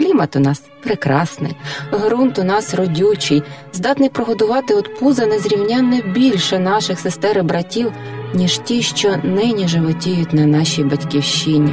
Клімат у нас прекрасний, ґрунт у нас родючий, здатний прогодувати от пуза незрівнянно більше наших сестер і братів, ніж ті, що нині животіють на нашій батьківщині.